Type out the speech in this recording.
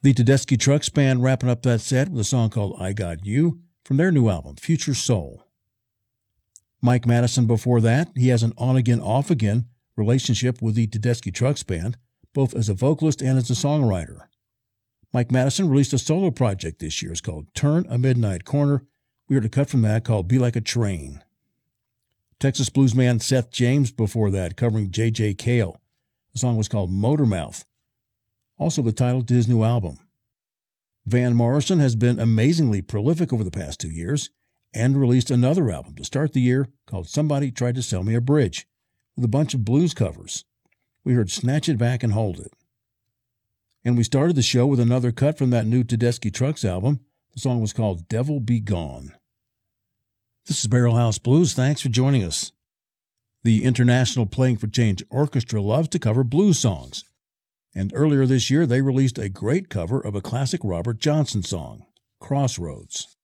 The Tedeschi Trucks Band wrapping up that set with a song called I Got You from their new album, Future Soul. Mike Madison before that, he has an on-again, off-again relationship with the Tedeschi Trucks Band, both as a vocalist and as a songwriter. Mike Madison released a solo project this year. It's called Turn a Midnight Corner. We heard a cut from that called Be Like a Train. Texas bluesman Seth James before that, covering J.J. Cale. The song was called Motormouth, also the title to his new album. Van Morrison has been amazingly prolific over the past 2 years and released another album to start the year called Somebody Tried to Sell Me a Bridge, with a bunch of blues covers. We heard Snatch It Back and Hold It. And we started the show with another cut from that new Tedeschi Trucks album. The song was called Devil Be Gone. This is Barrel House Blues. Thanks for joining us. The International Playing for Change Orchestra loves to cover blues songs. And earlier this year, they released a great cover of a classic Robert Johnson song, Crossroads.